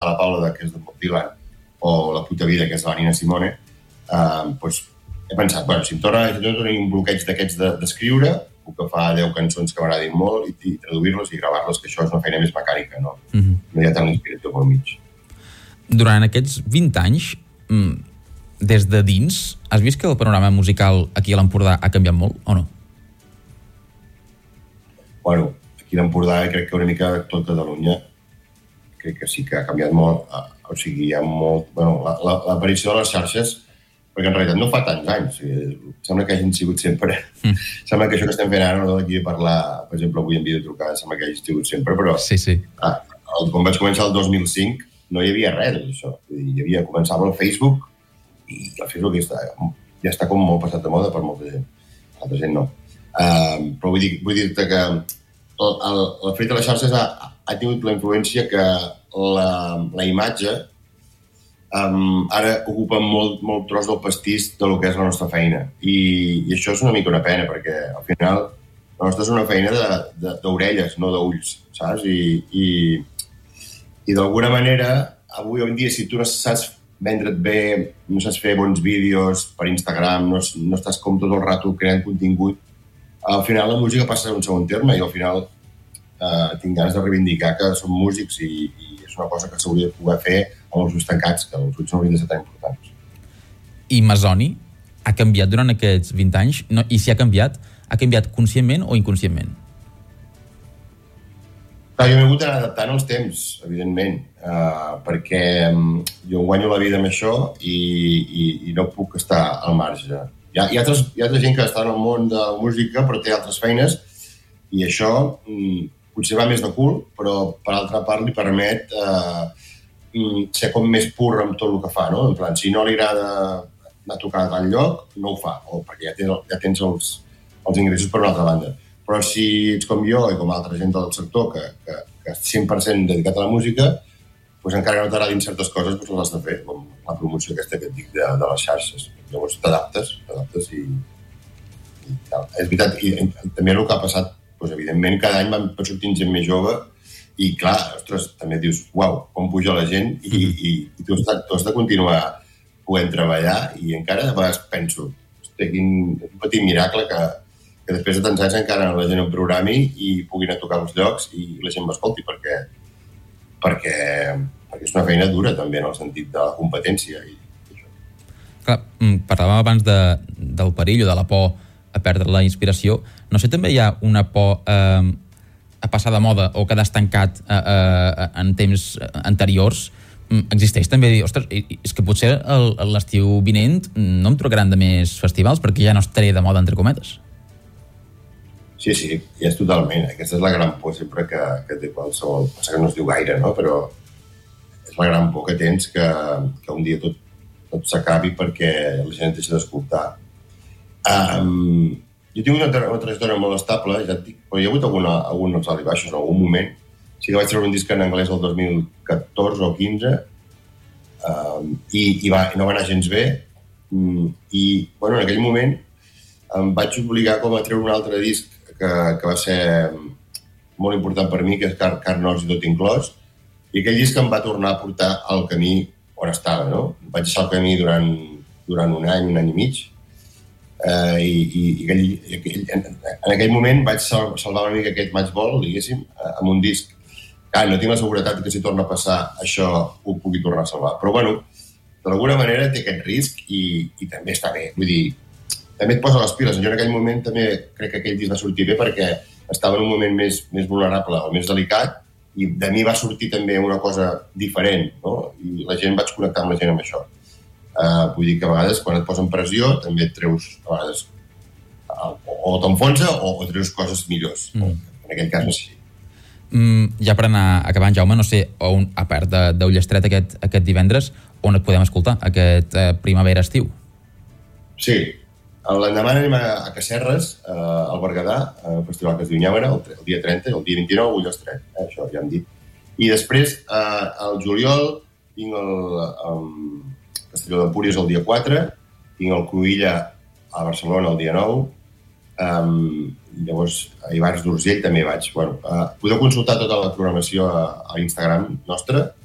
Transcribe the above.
la Paula, que és de Bob Dylan, o La puta vida, que és de la Nina Simone, doncs he pensat, bueno, si em torna un bloqueig d'aquests d'escriure, puc agafar 10 cançons que m'agradin molt i traduir-les i gravar-les, que això és una feina més mecànica, no? No hi ha tant l'inspiració pel mig. Durant aquests 20 anys, des de dins, has vist que el panorama musical aquí a l'Empordà ha canviat molt, o no? Bueno, aquí a l'Empordà crec que una mica tot Catalunya crec que sí que ha canviat molt. O sigui, hi ha molt... Bueno, l'aparició de les xarxes, perquè en realitat no fa tants anys. Sembla que hagin sigut sempre... Sembla que això que estem fent ara, no d'aquí a parlar, per exemple, avui en videotrucada, sembla que hagi sigut sempre, però... Sí. Quan vaig començar el 2005 no hi havia res d'això. Començava el Facebook i el Facebook ja està com molt passat de moda per molta gent. Altra gent no. Però vull dir-te que el fet de les xarxes ha tingut la influència que la imatge ara ocupa molt tros del pastís de lo que és la nostra feina. I això és una mica una pena, perquè al final la nostra és una feina d'orelles, no d'ulls, saps? I d'alguna manera, avui en dia, si tu no saps vendre't bé, no saps fer bons vídeos per Instagram, no estàs com tot el rato creant contingut, al final la música passa a un segon terme i al final tinc ganes de reivindicar que som músics i és una cosa que s'hauria de poder fer amb els ulls tancats, que els ulls no haurien de ser tan importants. I Masoni ha canviat durant aquests 20 anys? No, i si ha canviat conscientment o inconscientment? Jo m'he hagut d'anar adaptant als temps, evidentment, perquè jo guanyo la vida amb això i no puc estar al marge. Hi ha altra gent que està en el món de la música però té altres feines i això potser va més de cul, però per altra part li permet ser com més pur amb tot el que fa, no? En plan, si no li agrada anar a tocar a tal lloc, no ho fa, o perquè ja tens els ingressos per una altra banda. Però si ets com jo i com altra gent del sector que és 100% dedicat a la música, doncs encara que no t'agradin certes coses, doncs les has de fer, com la promoció aquesta que et dic de les xarxes. Llavors t'adaptes i tal. És veritat, i també el que ha passat, doncs evidentment cada any van sortint gent més jove i clar, ostres, també dius, uau, com puja la gent i tu has de continuar podent treballar i encara a vegades penso, un petit miracle que després de tants anys encara la gent em programi i pugui anar a tocar als llocs i la gent m'escolti, perquè és una feina dura també en el sentit de la competència i això. Clar, parlàvem abans del perill o de la por a perdre la inspiració. No sé, també hi ha una por a passar de moda o quedar estancat en temps anteriors. Existeix també dir, ostres, és que potser l'estiu vinent no em trucaran de més festivals perquè ja no estaré de moda, entre cometes. Sí, és totalment. Aquesta és la gran por sempre que té qualsevol... Passa que no es diu gaire, no? Però és la gran por que tens que un dia tot s'acabi perquè la gent deixa d'escoltar. Jo tinc una trajectòria molt estable, ja et dic, però hi ha hagut alguns alts i baixos en algun moment. Sí que vaig treure un disc en anglès el 2014 o 15 i no va anar gens bé. I, bueno, en aquell moment em vaig obligar com a treure un altre disc que va ser molt important per mi, que és Carnós i tot inclòs, i aquell disc em va tornar a portar al camí on estava, no? Vaig deixar el camí durant un any i mig, i en aquell moment vaig salvar una mica aquest matchball, diguéssim, amb un disc. Clar, no tinc la seguretat que si torna a passar això ho pugui tornar a salvar. Però, bueno, d'alguna manera té aquest risc i també està bé. Vull dir, també et posa les piles. Jo en aquell moment també crec que aquell disc va sortir bé perquè estava en un moment més vulnerable o més delicat i de mi va sortir també una cosa diferent, no? I la gent vaig connectar amb la gent amb això. Vull dir que a vegades quan et posen pressió també et treus a vegades o t'enfonsa o treus coses millors. En aquell cas no sé. Ja per anar acabant, Jaume, no sé, a part d'Ullestret aquest divendres, on et podem escoltar aquest primavera-estiu? Sí, l'endemà anem a Casserres, al Berguedà, al festival que es diu Nyàmera, el dia 30, el dia 29 a Ullestret, això ja hem dit. I després, al juliol, tinc el Castelló d'Empúries el dia 4, tinc el Cruïlla a Barcelona el dia 9, llavors a Ivars d'Urgell també vaig. Podeu consultar tota la programació a Instagram nostra,